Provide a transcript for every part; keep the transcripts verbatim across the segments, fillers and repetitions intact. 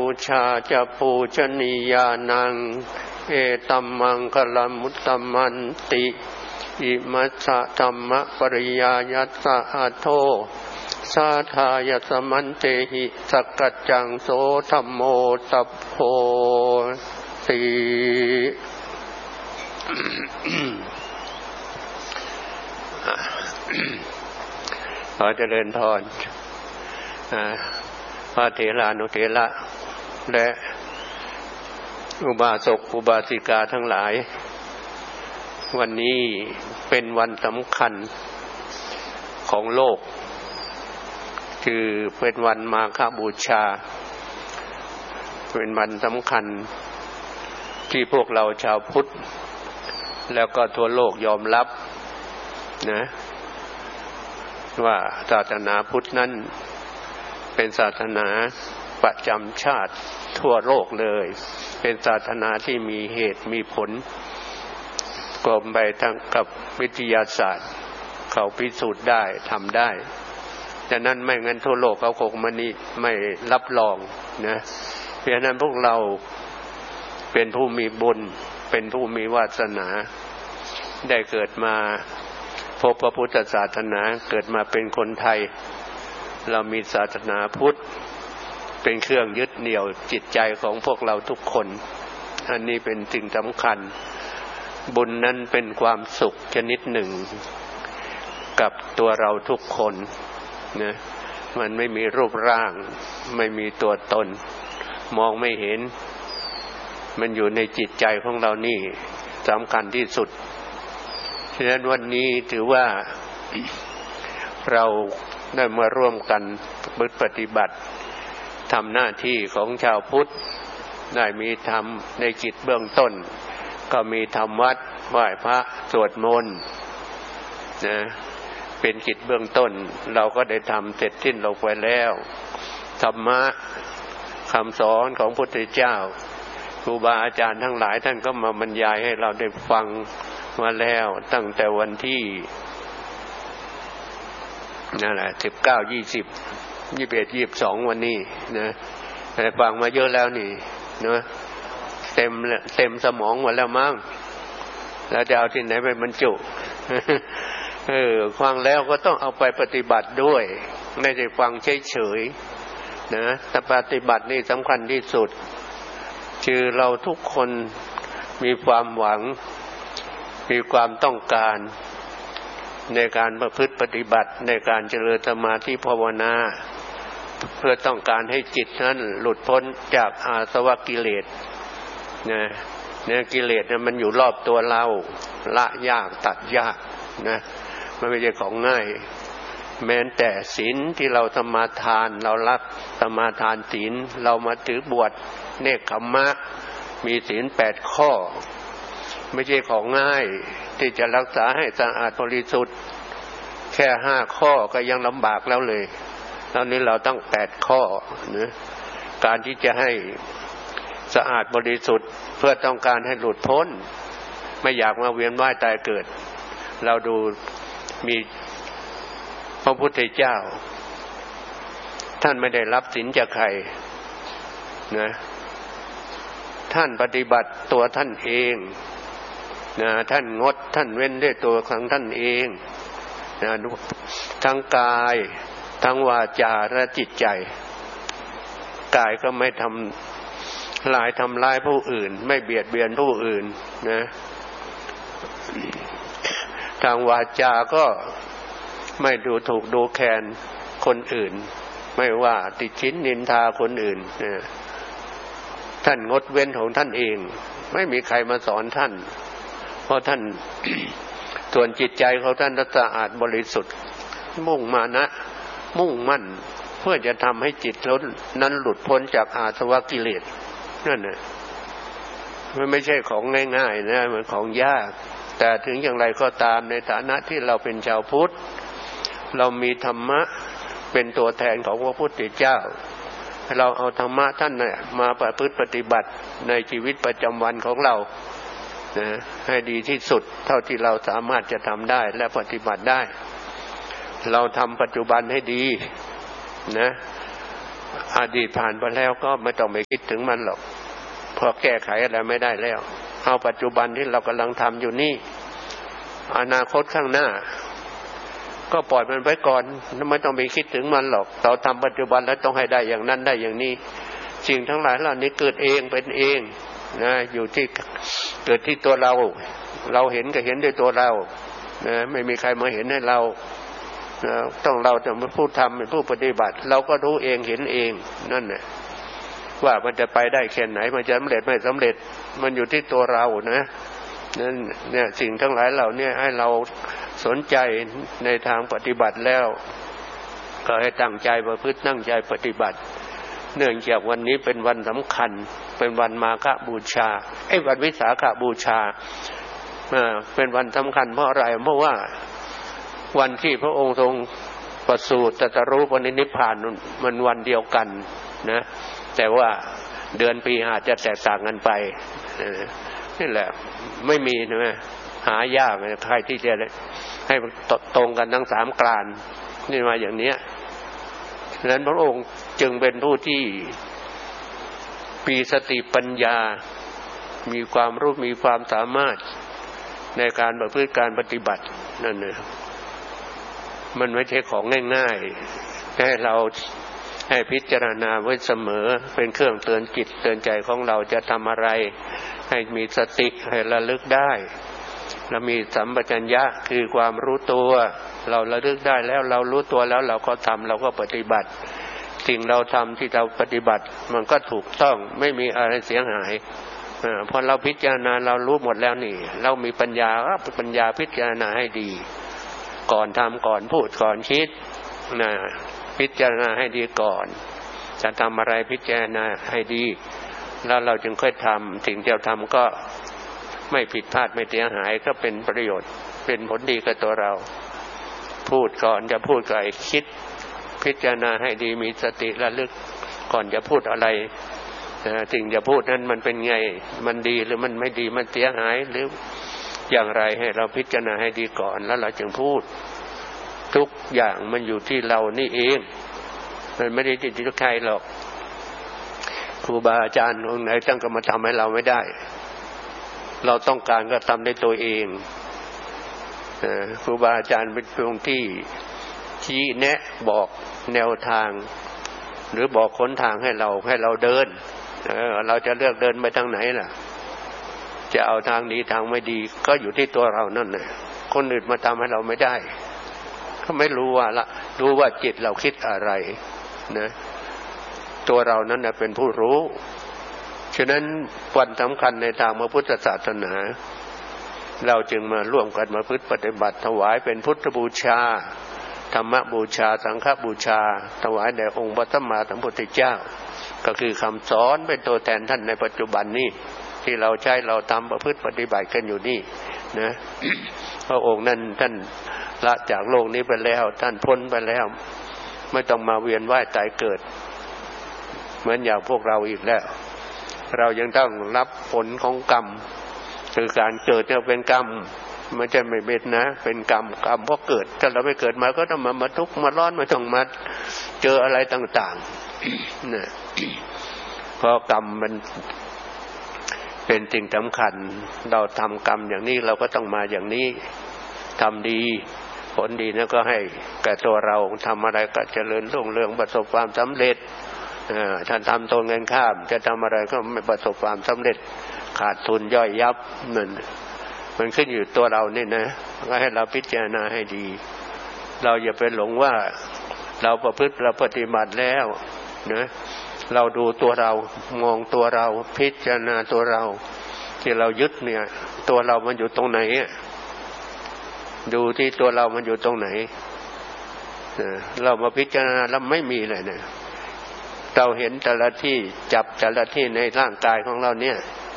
ชาจะปูชนียานังเอตัมมังคลมุตตมันติอิมัสสะธัมมะปริยายัสสะอะโทสาธายสมันเตหิสักกัจจังโสธัมโมสัพโพติขอเจริญพรพระเถรานุเถระและอุบาสกอุบาสิกาทั้งหลายวันนี้เป็นวันสำคัญของโลกคือเป็นวันมาฆบูชาเป็นวันสำคัญที่พวกเราชาวพุทธแล้วก็ทั่วโลกยอมรับนะว่าศาสนาพุทธนั้นเป็นศาสนาประจำชาติทั่วโลกเลยเป็นศาสนาที่มีเหตุมีผลกลมไปทั้งกับวิทยาศาสตร์เขาพิสูจน์ได้ทำได้ดังนั้นไม่งั้นทั่วโลกเขาคงไม่นี่ไม่รับรองนะเพราะฉะนั้นพวกเราเป็นผู้มีบุญเป็นผู้มีวาสนาได้เกิดมาพบพระพุทธศาสนาเกิดมาเป็นคนไทยเรามีศาสนาพุทธเป็นเครื่องยึดเหนี่ยวจิตใจของพวกเราทุกคนอันนี้เป็นสิ่งสำคัญบุญนั้นเป็นความสุขชนิดหนึ่งกับตัวเราทุกคนนะมันไม่มีรูปร่างไม่มีตัวตนมองไม่เห็นมันอยู่ในจิตใจของเรานี่สำคัญที่สุดฉะนั้นวันนี้ถือว่าเราได้มาร่วมกันปฏิบัติทำหน้าที่ของชาวพุทธได้มีธรรมในกิจเบื้องต้นก็มีทำวัดไหว้พระสวดมนต์นะเป็นกิจเบื้องต้นเราก็ได้ทำเสร็จสิ้นลงไปแล้วธรรมะคำสอนของพระพุทธเจ้าครูบาอาจารย์ทั้งหลายท่านก็มาบรรยายให้เราได้ฟังมาแล้วตั้งแต่วันที่นั่นแหละสิบเก้า ยี่สิบ ยี่สิบเอ็ด ยี่สิบสองวันนี้นะได้ฟังมาเยอะแล้วนี่นะเต็มเต็มสมองหมดแล้วมั้งแล้วจะเอาที่ไหนไปบรรจุเออฟังแล้วก็ต้องเอาไปปฏิบัติด้วยไม่ใช่ฟังเฉยๆนะแต่ปฏิบัตินี่สำคัญที่สุดคือเราทุกคนมีความหวังมีความต้องการในการประพฤติปฏิบัติในการเจริญสมาธิภาวนาเพื่อต้องการให้จิตนั้นหลุดพ้นจากอาสวะกิเลสนะเนี่ยกิเลสเนี่ยมันอยู่รอบตัวเราละยากตัดยากนะมันไม่ใช่ของง่ายแม้แต่ศีลที่เราสมาทานเรารับสมาทานศีลเรามาถือบวชเนกขัมมะมีศีลแปดข้อไม่ใช่ของง่ายที่จะรักษาให้สะอาดบริสุทธิ์แค่ห้าข้อก็ยังลำบากแล้วเลยตอนนี้เราต้องแปดข้อนะการที่จะให้สะอาดบริสุทธิ์เพื่อต้องการให้หลุดพ้นไม่อยากมาเวียนว่ายตายเกิดเราดูมีพระพุทธเจ้าท่านไม่ได้รับศีลจากใครนะท่านปฏิบัติตัวท่านเองนะท่านงดท่านเว้นด้วยตัวของท่านเองนะทั้งกายทั้งวาจาและจิตใจกายก็ไม่ทำลายทำลายผู้อื่นไม่เบียดเบียนผู้อื่นนะทางวาจาก็ไม่ดูถูกดูแคลนคนอื่นไม่ว่าติฉินนินทาคนอื่นนะท่านงดเว้นของท่านเองไม่มีใครมาสอนท่านเพราะท่าน ส่วนจิตใจของท่านสะอาดบริสุทธิ์มุ่งมานะมุ่งมั่นเพื่อจะทำให้จิตนั้นหลุดพ้นจากอาสวะกิเลสนั่นน่ะมันไม่ใช่ของง่ายๆนะมันของยากแต่ถึงอย่างไรก็ตามในฐานะที่เราเป็นชาวพุทธเรามีธรรมะเป็นตัวแทนของพระพุทธเจ้าเราเอาธรรมะท่านน่ะมาประพฤติปฏิบัติในชีวิตประจำวันของเรานะให้ดีที่สุดเท่าที่เราสามารถจะทำได้และปฏิบัติได้เราทำปัจจุบันให้ดีนะอดีตผ่านไปแล้วก็ไม่ต้องไปคิดถึงมันหรอกเพราะแก้ไขอะไรไม่ได้แล้วเอาปัจจุบันที่เรากำลังทำอยู่นี่อนาคตข้างหน้าก็ปล่อยมันไว้ก่อนไม่ต้องไปคิดถึงมันหรอกเราทำปัจจุบันแล้วต้องให้ได้อย่างนั้นได้อย่างนี้สิ่งทั้งหลายเหล่านี้เกิดเองเป็นเองนะอยู่ที่เกิดที่ตัวเราเราเห็นก็เห็นด้วยตัวเรานะไม่มีใครมาเห็นให้เรานะต้องเราจะเป็นผู้ทำเป็นผู้ปฏิบัติเราก็รู้เองเห็นเองนั่นแหละว่ามันจะไปได้แค่ไหนมันจะสำเร็จไม่สำเร็จมันอยู่ที่ตัวเรานะนั่นเนี่ยสิ่งทั้งหลายเหล่านี้ให้เราสนใจในทางปฏิบัติแล้วก็ให้ตั้งใจประพฤติตั้งใจปฏิบัติเนื่องจากวันนี้เป็นวันสำคัญเป็นวันมาฆบูชาไอ้วันวิสาขบูชาเป็นวันสำคัญเพราะอะไรเพราะว่าวันที่พระองค์ทรงประสูติตรัสรู้ปรินิพพานมันวันเดียวกันนะแต่ว่าเดือนปีอาจจะแตกต่างกันไปนี่แหละไม่มีนะหายากใครที่จะให้ตรงกันทั้งสามกลานนี่มาอย่างนี้ฉะนั้นพระองค์จึงเป็นผู้ที่มีสติปัญญามีความรู้มีความสามารถในการประพฤติการปฏิบัตินั่นนะมันไม่ใช่ของง่ายๆให้เราให้พิจารณาไว้เสมอเป็นเครื่องเตือนจิตเตือนใจของเราจะทำอะไรให้มีสติให้ระลึกได้เรามีสัมปชัญญะคือความรู้ตัวเราระลึกได้แล้วเรารู้ตัวแล้วเราก็ทำเราก็ปฏิบัติสิ่งเราทำที่เราปฏิบัติมันก็ถูกต้องไม่มีอะไรเสียหายพอเราพิจารณาเรารู้หมดแล้วนี่เรามีปัญญาปัญญาพิจารณาให้ดีก่อนทำก่อนพูดก่อนคิดนะพิจารณาให้ดีก่อนจะทำอะไรพิจารณาให้ดีแล้วเราจึงค่อยทำสิ่งที่เราทำก็ไม่ผิดพลาดไม่เสียหายก็เป็นประโยชน์เป็นผลดีกับตัวเราพูดก่อนจะพูดก็ให้คิดพิจารณาให้ดีมีสติระลึกก่อนจะพูดอะไรสิ่งจะพูดนั้นมันเป็นไงมันดีหรือมันไม่ดีมันเสียหายหรืออย่างไรให้เราพิจารณาให้ดีก่อนแล้วเราจึงพูดทุกอย่างมันอยู่ที่เรานี่เองมันไม่ได้ติดที่ใครหรอกครูบาอาจารย์องค์ไหนตั้งก็มาทำให้เราไม่ได้เราต้องการก็ทำได้ตัวเองครูบาอาจารย์เป็นเพียงที่ชี้แนะบอกแนวทางหรือบอกหนทางให้เราให้เราเดินเออเราจะเลือกเดินไปทางไหนล่ะจะเอาทางดีทางไม่ดีก็อยู่ที่ตัวเรานั่นแหละคนอื่นมาทำให้เราไม่ได้เขาไม่รู้ว่าละรู้ว่าจิตเราคิดอะไรนะตัวเรานั้นน่ะเป็นผู้รู้ฉะนั้นวันสำคัญในทางพระพุทธศาสนาเราจึงมาร่วมกันมาพึ่งปฏิบัติถวายเป็นพุทธบูชาธรรมบูชาสังฆบูชาถวายแด่องค์พระสัมมาสัมพุทธเจ้าก็คือคำสอนเป็นตัวแทนท่านในปัจจุบันนี้ที่เราใช้เราทำประพฤติปฏิบัติกันอยู่นี่นะ พระองค์นั้นท่านละจากโลกนี้ไปแล้วท่านพ้นไปแล้วไม่ต้องมาเวียนว่ายตายเกิดเหมือนอย่างพวกเราอีกแล้วเรายังต้องรับผลของกรรมคือการเกิดเนี่ยเป็นกรรมไม่ใช่ไม่เป็นนะเป็นกรรมกรรมเพราะเกิดถ้าเราไม่เกิดมาก็ต้องมามาทุกข์มาร้อนมาต้องมาเจออะไรต่างๆนะเพราะกรรมมันเป็นสิ่งสำคัญเราทำกรรมอย่างนี้เราก็ต้องมาอย่างนี้ทำดีผลดีแล้วก็ให้แก่ตัวเราทำอะไรก็เจริญรุ่งเรืองประสบความสำเร็จท่านทำตรงกันข้ามจะทำอะไรก็ไม่ประสบความสำเร็จขาดทุนย่อยยับนั่นมันขึ้นอยู่ตัวเรานี่นะก็ให้เราพิจารณาให้ดีเราอย่าไปหลงว่าเราประพฤติเราปฏิบัติแล้วนะเราดูตัวเรามองตัวเราพิจารณาตัวเราที่เรายึดเนี่ยตัวเรามันอยู่ตรงไหนดูที่ตัวเรามันอยู่ตรงไหนเรามาพิจารณาแล้วไม่มีเลยเนี่ยเราเห็นแต่ละที่จับแต่ละที่ในร่างกายของเราเนี่ย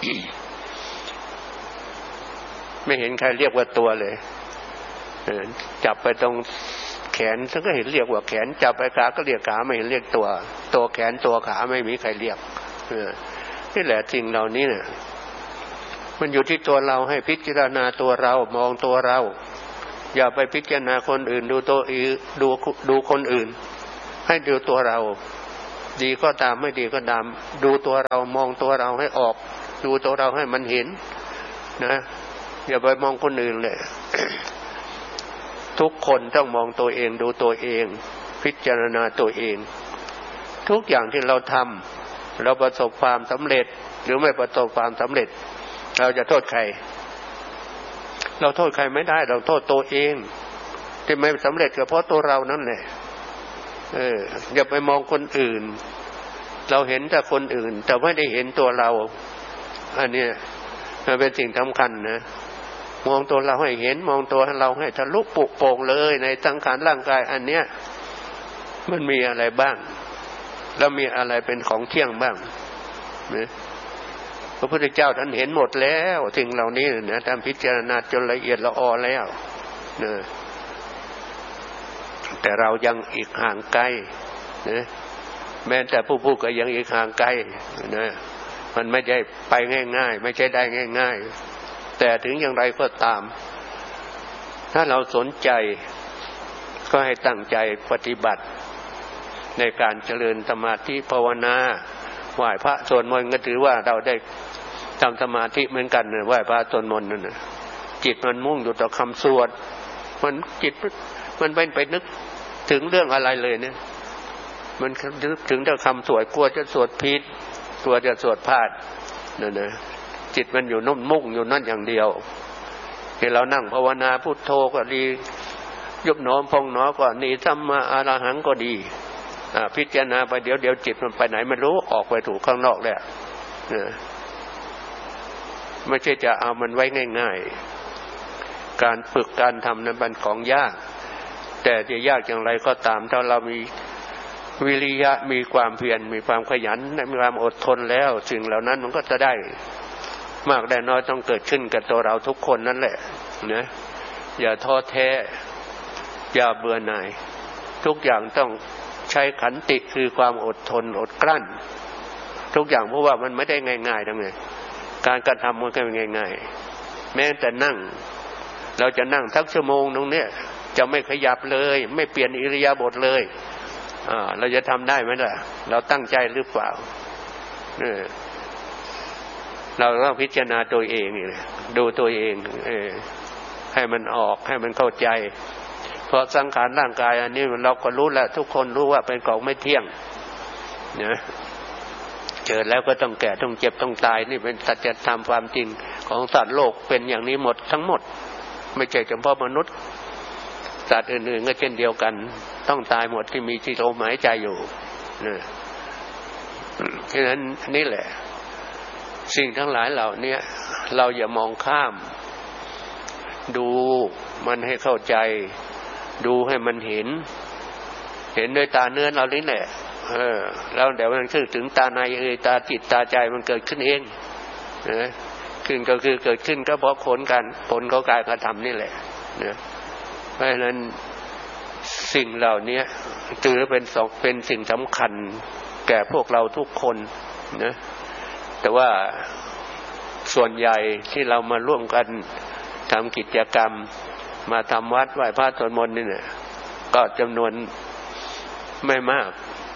ไม่เห็นใครเรียกว่าตัวเลยจับไปตรงแขนซึ่งก็เห็นเรียกว่าแขนจับไปขาก็เรียกขาไม่เห็นเรียกตัวตัวแขนตัวขาไม่มีใครเรียกนี่แหละสิ่งเหล่านี้เนี่ยมันอยู่ที่ตัวเราให้พิจารณาตัวเรามองตัวเราอย่าไปพิจารณาคนอื่นดูตัวอื่นดูดูคนอื่นให้ดูตัวเราดีก็ตามไม่ดีก็ตามดูตัวเรามองตัวเราให้ออกดูตัวเราให้มันเห็นนะอย่าไปมองคนอื่นเลย ทุกคนต้องมองตัวเองดูตัวเองพิจารณาตัวเองทุกอย่างที่เราทำเราประสบความสำเร็จหรือไม่ประสบความสำเร็จเราจะโทษใครเราโทษใครไม่ได้เราโทษตัวเองที่ไม่สำเร็จก็เพราะตัวเรานั่นแหละเอออย่าไปมองคนอื่นเราเห็นแต่คนอื่นแต่ไม่ได้เห็นตัวเราอันนี้มันเป็นสิ่งสำคัญนะมองตัวเราให้เห็นมองตัวเราให้ทะลุปุโป่งเลยในสังขารร่างกายอันเนี้ยมันมีอะไรบ้างแล้วมีอะไรเป็นของเที่ยงบ้างนะพระพุทธเจ้าท่านเห็นหมดแล้วสิ่งเหล่านี้นะท่านพิจารณาจนละเอียดละออแล้วนะแต่เรายังอีกห่างไกลนะแม้แต่ผู้พูดก็ยังอีกห่างไกลนะมันไม่ใช่ไปง่ายๆไม่ใช่ได้ง่ายๆแต่ถึงอย่างไรก็ตามถ้าเราสนใจก็ให้ตั้งใจปฏิบัติในการเจริญสมาธิภาวนาไหว้พระสวดมนต์ก็ถือว่าเราได้ทำสมาธิเหมือนกันนะไหว้พระสวดมนต์นั่นนะจิตมันมุ่งอยู่ต่อคำสวดมันจิตมันไม่ไปนึกถึงเรื่องอะไรเลยเนี่ยมันนึกถึงแต่คำสวดกลัวจะสวดผิดกลัวจะสวดพลาดนั่นนะจิตมันอยู่นุ่มมุ่งอยู่นั่นอย่างเดียวที่เรานั่งภาวนาพุทโธก็ดียุบหนอพองหนอก็ดีสัมมาอรหังก็ดีพิจารณาไปเดี๋ยวเดี๋ยวจิตมันไปไหนไม่รู้ออกไปถูกข้างนอกแล้วนะไม่ใช่จะเอามันไว้ง่ายๆการฝึกการทำนั้นเป็นของยากแต่จะยากอย่างไรก็ตามถ้าเรามีวิริยะมีความเพียรมีความขยันมีความอดทนแล้วสิ่งเหล่านั้นมันก็จะได้มากได้น้อยต้องเกิดขึ้นกับตัวเราทุกคนนั่นแหละนะอย่าท้อแท้อย่าเบื่อหน่ายทุกอย่างต้องใช้ขันติคือความอดทนอดกลั้นทุกอย่างเพราะว่ามันไม่ได้ง่ายๆทั้งนั้นการกระทำมันก็ไม่ง่ายๆแม้แต่นั่งเราจะนั่งทักชั่วโมงตรงเนี้ยจะไม่ขยับเลยไม่เปลี่ยนอิริยาบถเลยอ่าเราจะทำได้ไหมล่ะเราตั้งใจหรือเปล่าเนี่ยเราต้องพิจารณาตัวเองนี่ดูตัวเองเออให้มันออกให้มันเข้าใจเพราะสังขารร่างกายอันนี้เราก็รู้แล้วทุกคนรู้ว่าเป็นของไม่เที่ยงนะเกิดแล้วก็ต้องแก่ต้องเจ็บต้องตายนี่เป็นสัจธรรมความจริงของสัตว์โลกเป็นอย่างนี้หมดทั้งหมดไม่ใช่เฉพาะมนุษย์สัตว์อื่นๆก็เช่นเดียวกันต้องตายหมดที่มีชีวิตลมหายใจอยู่นะฉะนั้นนี่แหละสิ่งทั้งหลายเหล่านี้เราอย่ามองข้ามดูมันให้เข้าใจดูให้มันเห็นเห็นด้วยตาเนื้อเรานี่แหละเออแล้วเดี๋ยวมันคือถึงตาในเอ่ยตาจิตตาใจมันเกิดขึ้นเองนะขึ้นก็คือเกิดขึ้นก็เพราะผลการผลของการกระทำนี่แหละนะเพราะฉะนั้นสิ่งเหล่านี้ถือเป็นสองเป็นสิ่งสำคัญแก่พวกเราทุกคนนะแต่ว่าส่วนใหญ่ที่เรามาร่วมกันทำกิจกรรมมาทำวัดไหว้พระสวดมนต์นี่เนี่ยก็จำนวนไม่มาก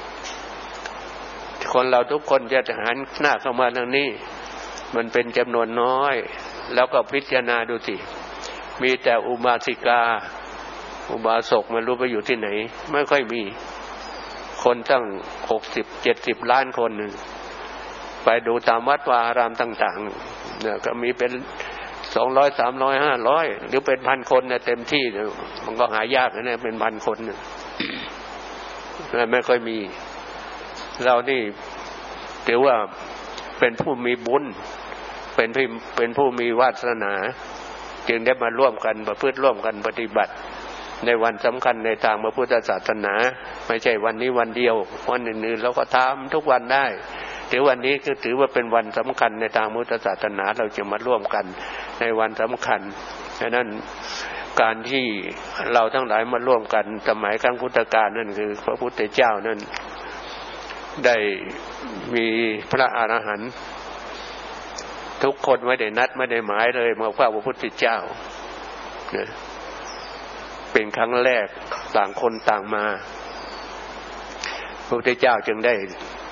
คนเราทุกคนจะหันหน้าเข้ามาทางนี้มันเป็นจำนวนน้อยแล้วก็พิจารณาดูสิมีแต่อุบาสิกาอุบาสกไม่รู้ไปอยู่ที่ไหนไม่ค่อยมีคนตั้งหกสิบเจ็ดสิบล้านคนหนึ่งไปดูตามวัดวาอารามต่างๆเนี่ยก็มีเป็นสองร้อยสามร้อยห้าร้อยหรือเป็นพันคนเนี่ยเต็มที่เนี่ยมันก็หายากนะเนี่ยเป็นพันคนเนี่ยไม่ค่อยมีเรานี่ถือว่าเป็นผู้มีบุญเป็นผู้เป็นผู้มีวาสนาจึงได้มาร่วมกันประพฤติร่วมกันปฏิบัติในวันสำคัญในทางพระพุทธศาสนาไม่ใช่วันนี้วันเดียววันอื่นๆเราก็ทำทุกวันได้ถือวันนี้คือถือว่าเป็นวันสำคัญในทางพุทธศาสนาเราจะมาร่วมกันในวันสำคัญฉะนั้นการที่เราทั้งหลายมาร่วมกันสมัยครั้งพุทธกาลนั่นคือพระพุทธเจ้านั่นได้มีพระอรหันต์ทุกคนไม่ได้นัดไม่ได้หมายเลยมาเฝ้าพระพุทธเจ้าเนี่ยเป็นครั้งแรกต่างคนต่างมาพระพุทธเจ้าจึงได้